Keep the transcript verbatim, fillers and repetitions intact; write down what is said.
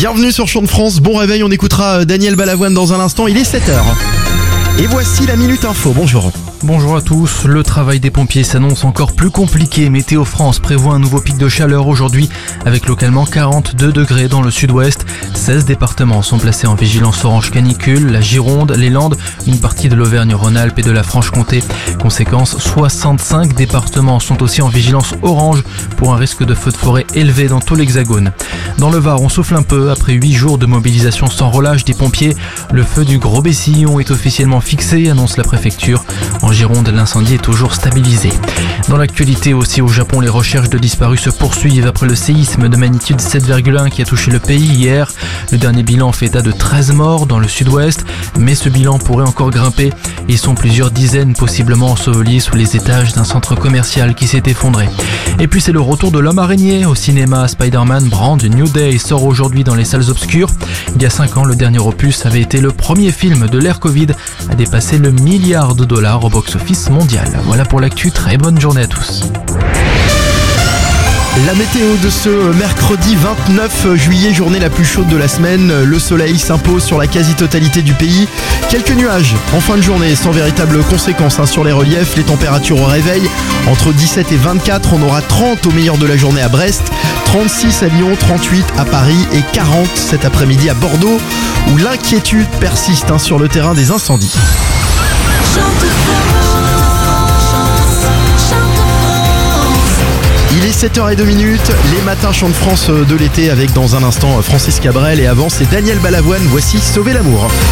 Bienvenue sur Chant de France, bon réveil, on écoutera Daniel Balavoine dans un instant, il est sept heures. Et voici la Minute Info, bonjour. Bonjour à tous, le travail des pompiers s'annonce encore plus compliqué. Météo France prévoit un nouveau pic de chaleur aujourd'hui avec localement quarante-deux degrés dans le sud-ouest. seize départements sont placés en vigilance orange canicule, la Gironde, les Landes, une partie de l'Auvergne-Rhône-Alpes et de la Franche-Comté. Conséquence, soixante-cinq départements sont aussi en vigilance orange pour un risque de feu de forêt élevé dans tout l'Hexagone. Dans le Var, on souffle un peu après huit jours de mobilisation sans relâche des pompiers. Le feu du Gros Bessillon est officiellement fixé, annonce la préfecture. En Gironde, l'incendie est toujours stabilisé. Dans l'actualité aussi au Japon, les recherches de disparus se poursuivent après le séisme de magnitude sept virgule un qui a touché le pays hier. Le dernier bilan fait état de treize morts dans le sud-ouest, mais ce bilan pourrait encore grimper. Ils sont plusieurs dizaines possiblement ensevelis sous les étages d'un centre commercial qui s'est effondré. Et puis c'est le retour de l'homme araignée au cinéma. Spider-Man Brand New Day sort aujourd'hui dans les salles obscures. Il y a cinq ans, le dernier opus avait été le premier film de l'ère Covid à dépasser le milliard de dollars au box-office mondial. Voilà pour l'actu, très bonne journée à tous. La météo de ce mercredi vingt-neuf juillet, journée la plus chaude de la semaine. Le soleil s'impose sur la quasi-totalité du pays. Quelques nuages en fin de journée sans véritable conséquence hein, sur les reliefs. Les températures au réveil entre dix-sept et vingt-quatre. On aura trente au meilleur de la journée à Brest, trente-six à Lyon, trente-huit à Paris et quarante cet après-midi à Bordeaux où l'inquiétude persiste hein, sur le terrain des incendies. Il est sept heures zéro deux, les matins Chant de France de l'été avec dans un instant Francis Cabrel et avant c'est Daniel Balavoine, voici Sauver l'amour.